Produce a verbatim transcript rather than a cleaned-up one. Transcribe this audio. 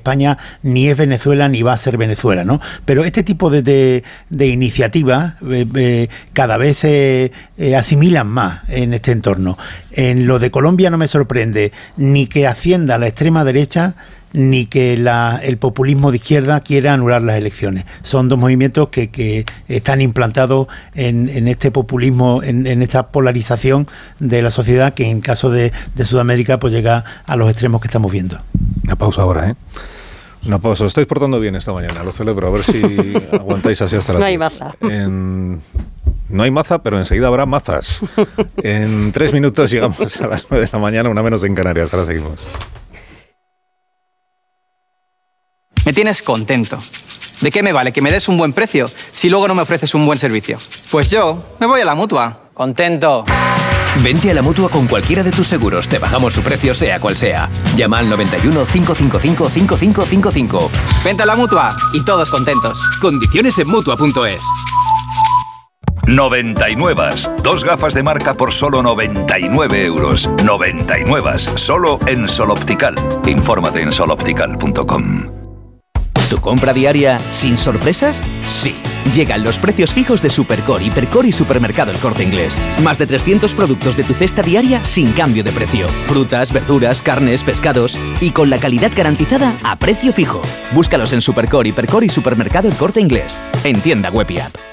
España ni es Venezuela ni va a ser Venezuela, ¿no? Pero este tipo de, de, de iniciativas eh, eh, cada vez se eh, eh, asimilan más en este entorno. En lo de Colombia no me sorprende ni que ascienda la extrema derecha ni que la, el populismo de izquierda quiera anular las elecciones. Son dos movimientos que, que están implantados en, en este populismo, en, en esta polarización de la sociedad que en caso de, de Sudamérica pues llega a los extremos que estamos viendo. Una pausa ahora, ¿eh? Una pausa. Os estáis portando bien esta mañana, lo celebro. A ver si aguantáis así hasta las No hay diez. maza. En... No hay maza, pero enseguida habrá mazas. En tres minutos llegamos a las nueve de la mañana, una menos en Canarias. Ahora seguimos. Me tienes contento. ¿De qué me vale que me des un buen precio si luego no me ofreces un buen servicio? Pues yo me voy a la Mutua. Contento. Vente a la Mutua con cualquiera de tus seguros. Te bajamos su precio sea cual sea. Llama al noventa y uno, cinco cinco cinco, cinco cinco cinco cinco. Vente a la Mutua y todos contentos. Condiciones en Mutua punto es. noventa y nueve. Dos gafas de marca por solo noventa y nueve euros. noventa y nueve. Solo en Sol Optical. Infórmate en sol optical punto com. ¿Tu compra diaria sin sorpresas? Sí. Llegan los precios fijos de Supercore, Hipercore y Supermercado El Corte Inglés. Más de trescientos productos de tu cesta diaria sin cambio de precio. Frutas, verduras, carnes, pescados y con la calidad garantizada a precio fijo. Búscalos en Supercore, Hipercore y Supermercado El Corte Inglés. En tienda web y app.